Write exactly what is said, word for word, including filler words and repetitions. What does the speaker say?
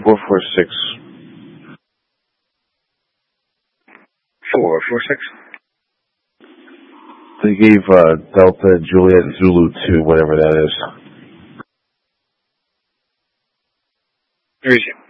four four six. four four six. They gave uh, Delta Juliet Zulu two, whatever that is. Resume.